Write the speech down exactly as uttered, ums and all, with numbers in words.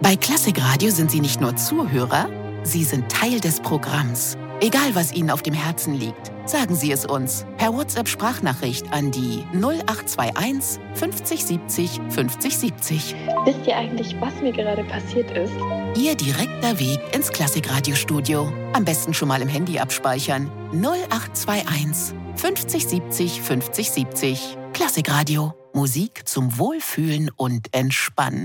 Bei Klassikradio sind Sie nicht nur Zuhörer, Sie sind Teil des Programms. Egal, was Ihnen auf dem Herzen liegt, sagen Sie es uns per WhatsApp-Sprachnachricht an die null acht zwei eins fünfzig siebzig fünfzig siebzig. Wisst ihr eigentlich, was mir gerade passiert ist? Ihr direkter Weg ins Klassikradiostudio. Am besten schon mal im Handy abspeichern. null acht zwei eins fünfzig siebzig fünfzig siebzig. Klassikradio. Musik zum Wohlfühlen und Entspannen.